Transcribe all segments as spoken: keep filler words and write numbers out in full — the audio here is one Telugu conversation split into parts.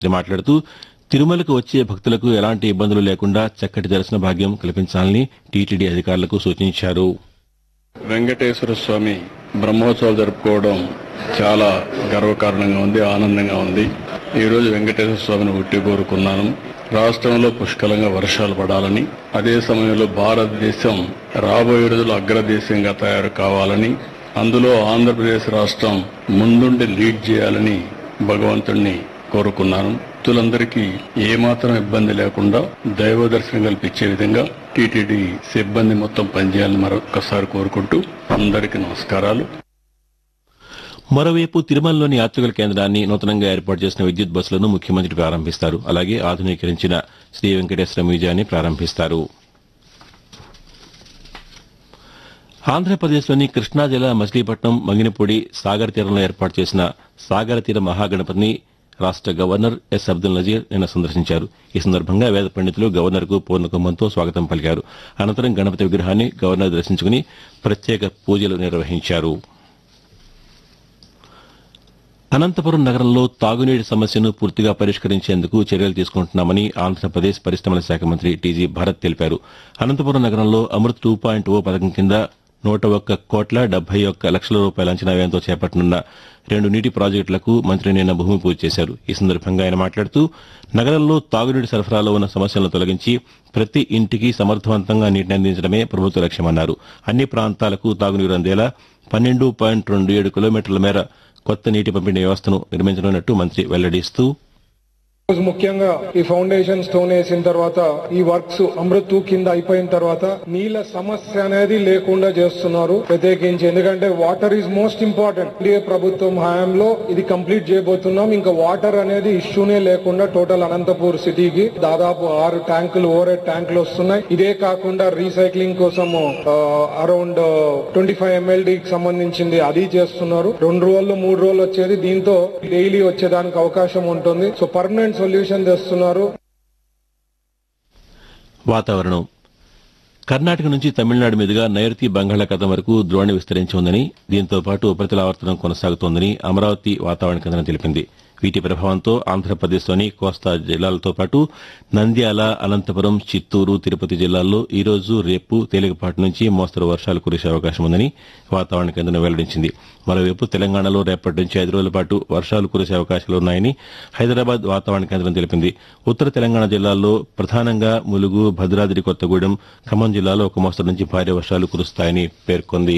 మాట్లాడుతూ తిరుమలకు వచ్చే భక్తులకు ఎలాంటి ఇబ్బందులు లేకుండా చక్కటి దర్శన భాగ్యం కల్పించాలని టీటీడీ అధికారులకు సూచించారు. వెంకటేశ్వర స్వామి బ్రహ్మోత్సవాలు జరుపుకోవడం చాలా గర్వకారణంగా ఉంది, ఆనందంగా ఉంది. ఈ రోజు వెంకటేశ్వర స్వామిని ఉట్టి కోరుకున్నాను. రాష్ట్రంలో పుష్కలంగా వర్షాలు పడాలని, అదే సమయంలో భారతదేశం రాబోయే రోజులు అగ్రదేశంగా తయారు కావాలని, అందులో ఆంధ్రప్రదేశ్ రాష్ట్రం ముందుండి లీడ్ చేయాలని భగవంతుణ్ణి కోరుకున్నాను. భక్తులందరికీ ఏమాత్రం ఇబ్బంది లేకుండా దైవ దర్శనం కల్పించే విధంగా టీటీడీ సిబ్బంది మొత్తం పనిచేయాలని మరొకసారి కోరుకుంటూ అందరికీ నమస్కారాలు. మరోవైపు తిరుమలలోని యాత్రికుల కేంద్రాన్ని నూతనంగా ఏర్పాటు చేసిన విద్యుత్ బస్సులను ముఖ్యమంత్రి ప్రారంభిస్తారు. అలాగే ఆధునీకరించిన శ్రీ వెంకటేశ్వర మ్యూజియాన్ని ప్రారంభిస్తారు. ఆంధ్రప్రదేశ్లోని కృష్ణా జిల్లా మచిలీపట్నం మంగినపూడి సాగర్ తీరంలో ఏర్పాటు చేసిన సాగర తీర మహాగణపతిని రాష్ట గవర్నర్ ఎస్ అబ్దుల్ నజీర్ నిన్న సందర్శించారు. ఈ సందర్భంగా వేద పండితులు గవర్నర్కు పూర్ణకుంభంతో స్వాగతం పలికారు. అనంతరం గణపతి విగ్రహాన్ని గవర్నర్ దర్శించుకుని ప్రత్యేక పూజలు నిర్వహించారు. అనంతపురం నగరంలో తాగునీటి సమస్యను పూర్తిగా పరిష్కరించేందుకు చర్యలు తీసుకుంటున్నామని ఆంధ్రప్రదేశ్ పరిశ్రమల శాఖ మంత్రి టీజీ భరత్ తెలిపారు. అనంతపురం నగరంలో అమృత్ టూ పాయింట్ ఓ పథకం కింద నూట ఒక్క కోట్ల డెబ్బై ఒక్క లక్షల రూపాయల అంచనా వ్యయంతో చేపట్టనున్న రెండు నీటి ప్రాజెక్టులకు మంత్రి నిన్న భూమి పూజ చేశారు. ఈ సందర్భంగా ఆయన మాట్లాడుతూ నగరంలో తాగునీటి సరఫరాలో ఉన్న సమస్యలను తొలగించి ప్రతి ఇంటికి సమర్థవంతంగా నీటిని అందించడమే ప్రభుత్వ లక్ష్యమన్నారు. అన్ని ప్రాంతాలకు తాగునీరు అందేలా పన్నెండు పాయింట్ రెండు ఏడు కిలోమీటర్ల మేర కొత్త నీటి పంపిణీ వ్యవస్థను నిర్మించనున్నట్టు మంత్రి వెల్లడిస్తూ ముఖ్యంగా ఈ ఫౌండేషన్ స్టోన్ వేసిన తర్వాత ఈ వర్క్స్ అమృత్ టూ కింద అయిపోయిన తర్వాత నీళ్ల సమస్య అనేది లేకుండా చేస్తున్నారు ప్రత్యేకించి. ఎందుకంటే water is most important. NDA ప్రభుత్వం హయాంలో ఇది కంప్లీట్ చేయబోతున్నాం. ఇంకా వాటర్ అనేది ఇష్యూనే లేకుండా టోటల్ అనంతపూర్ సిటీకి దాదాపు ఆరు ట్యాంకులు ఓవర్ హెడ్ ట్యాంకులు వస్తున్నాయి. ఇదే కాకుండా రీసైక్లింగ్ కోసం అరౌండ్ ట్వంటీ ఫైవ్ ఎంఎల్డీకి సంబంధించింది అది చేస్తున్నారు. రెండు రోజులు మూడు రోజులు వచ్చేది, దీంతో డైలీ వచ్చేదానికి అవకాశం ఉంటుంది. సో పర్మనెంట్ సొల్యూషన్ తెస్తున్నారు. వాతావరణం కర్ణాటక నుంచి తమిళనాడు మీదుగా నైరుతి బంగాళాఖాతం వరకు ద్రోణి విస్తరించి ఉందని, దీంతో పాటు ఉపరితల ఆవర్తనం కొనసాగుతోందని అమరావతి వాతావరణ కేంద్రం తెలిపింది. వీటి ప్రభావంతో ఆంధ్రప్రదేశ్లోని కోస్తా జిల్లాలతో పాటు నంద్యాల, అనంతపురం, చిత్తూరు, తిరుపతి జిల్లాల్లో ఈ రోజు, రేపు తేలికపాటి నుంచి మోస్తరు వర్షాలు కురిసే అవకాశం ఉందని వాతావరణ కేంద్రం వెల్లడించింది. మరోవైపు తెలంగాణలో రేపటి నుంచి ఐదు రోజుల పాటు వర్షాలు కురిసే అవకాశాలున్నాయని హైదరాబాద్ వాతావరణ కేంద్రం తెలిపింది. ఉత్తర తెలంగాణ జిల్లాల్లో ప్రధానంగా ములుగు, భద్రాద్రి కొత్తగూడెం, ఖమ్మం జిల్లాలో ఒక మోస్తరు నుంచి భారీ వర్షాలు కురుస్తాయని పేర్కొంది.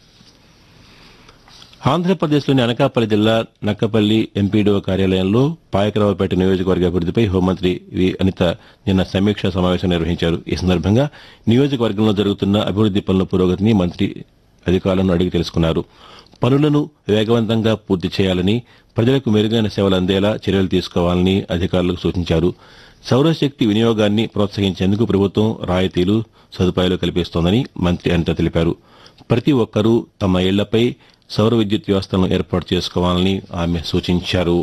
ఆంధ్రప్రదేశ్లోని అనకాపల్లి జిల్లా నక్కపల్లి ఎంపీడీఓ కార్యాలయంలో పాయకరావుపేట నియోజకవర్గ అభివృద్దిపై హోంమంత్రి వి అనిత నిన్న సమీక్షా సమావేశం నిర్వహించారు. ఈ సందర్భంగా నియోజకవర్గంలో జరుగుతున్న అభివృద్ది పనుల పురోగతిని మంత్రి అధికారులను అడిగి తెలుసుకున్నారు. పనులను వేగవంతంగా పూర్తి చేయాలని, ప్రజలకు మెరుగైన సేవలు అందేలా చర్యలు తీసుకోవాలని అధికారులకు సూచించారు. సౌరశక్తి వినియోగాన్ని ప్రోత్సహించేందుకు ప్రభుత్వం రాయితీలు, సదుపాయాలు కల్పిస్తోందని మంత్రి అనిత తెలిపారు. ప్రతి ఒక్కరూ తమ ఇళ్లపై సౌర విద్యుత్ వ్యవస్థలను ఏర్పాటు చేసుకోవాలని ఆమె సూచించారు.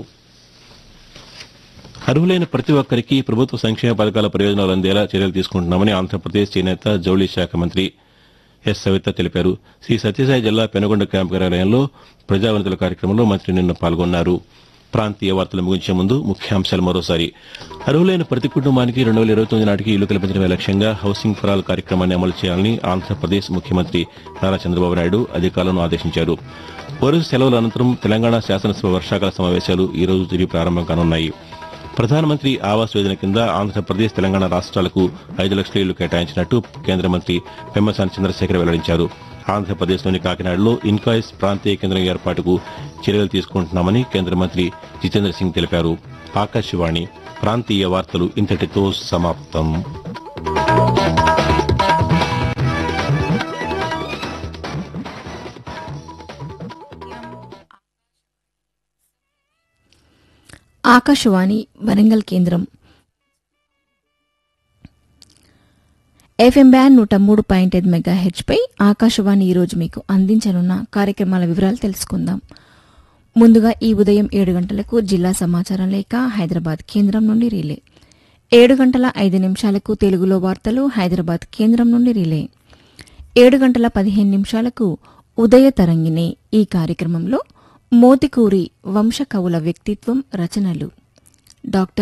అర్హులైన ప్రతి ఒక్కరికి ప్రభుత్వ సంక్షేమ పథకాల ప్రయోజనాలు అందేలా చర్యలు తీసుకుంటున్నామని ఆంధ్రప్రదేశ్ చేనేత, జౌళి శాఖ మంత్రి ఎస్ సవిత తెలిపారు. శ్రీ సత్యసాయి జిల్లా పెనుగొండ క్యాంపు కార్యాలయంలో ప్రజావనితుల కార్యక్రమంలో మంత్రి నిన్న పాల్గొన్నారు. ప్రాంతీయ వార్తలు ముగించే ముందు ముఖ్యాంశాలు మరోసారి. అర్హులైన ప్రతి కుటుంబానికి రెండు వేల ఇరవై తొమ్మిది నాటికి ఇల్లు కల్పించడమే లక్ష్యంగా హౌసింగ్ ఫర్ ఆల్ కార్యక్రమాన్ని అమలు చేయాలని ఆంధ్రప్రదేశ్ ముఖ్యమంత్రి నారా చంద్రబాబు నాయుడు అధికారులను ఆదేశించారు. వరుస సెలవుల అనంతరం తెలంగాణ శాసనసభ వర్షాకాల సమావేశాలు ఈ రోజు తిరిగి ప్రారంభం కానున్నాయి. ప్రధానమంత్రి ఆవాస్ యోజన కింద ఆంధ్రప్రదేశ్, తెలంగాణ రాష్ట్రాలకు ఐదు లక్షల ఇళ్లు కేటాయించినట్టు కేంద్ర మంత్రి పెమ్మసాని చంద్రశేఖర్ వెల్లడించారు. ఆంధ్రప్రదేశ్లోని కాకినాడలో ఇన్కాయిస్ ప్రాంతీయ కేంద్రం ఏర్పాటుకు చర్యలు తీసుకుంటున్నామని కేంద్ర మంత్రి జితేంద్ర సింగ్ తెలిపారు. ఆకాశవాణి ప్రాంతీయ వార్తలు ఇంతటితో సమాప్తం. ఆకాశవాణి వరంగల్ కేంద్రం ఎఫ్ఎం బ్యాండ్ నూట మూడు పాయింట్ ఐదు మెగా హెచ్పై ఆకాశవాణి ఈరోజు మీకు అందించనున్న కార్యక్రమాల వివరాలు తెలుసుకుందాం. ముందుగా ఈ ఉదయం ఏడు గంటలకు జిల్లా సమాచారం లేక హైదరాబాద్ కేంద్రం నుండి రిలే, ఏడు గంటల ఐదు నిమిషాలకు తెలుగులో వార్తలు హైదరాబాద్ కేంద్రం నుండి రిలే, ఏడు గంటల పదిహేను నిమిషాలకు ఉదయ తరంగిణి. ఈ కార్యక్రమంలో మోతికూరి వంశకవుల వ్యక్తిత్వం, రచనలు, డాక్టర్